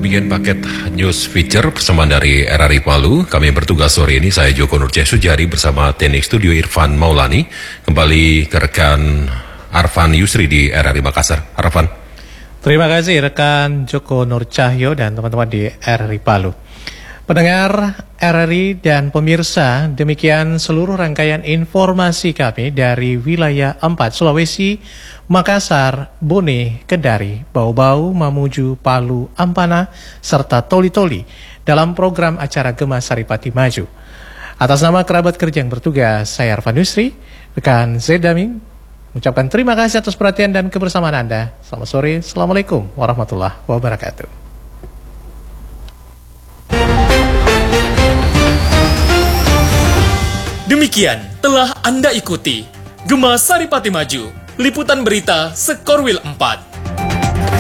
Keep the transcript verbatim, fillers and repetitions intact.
Demikian paket news feature persamaan dari R R I Palu. Kami bertugas sore ini, saya Joko Nurcah Sujari bersama teknik studio Irfan Maulani. Kembali ke rekan Arfan Yusri di R R I Makassar. Arfan. Terima kasih rekan Joko Nurcahyo dan teman-teman di R R I Palu. Pendengar R R I dan pemirsa, demikian seluruh rangkaian informasi kami dari wilayah empat Sulawesi, Makassar, Bone, Kendari, Bau-Bau, Mamuju, Palu, Ampana, serta Toli-Toli dalam program acara Gema Saripati Maju. Atas nama kerabat kerja yang bertugas, saya Arfan Yusri, rekan Zedaming, mengucapkan terima kasih atas perhatian dan kebersamaan Anda. Selamat sore, Assalamualaikum warahmatullahi wabarakatuh. Demikian telah Anda ikuti Gema Saripati Maju, liputan berita Sekorwil empat.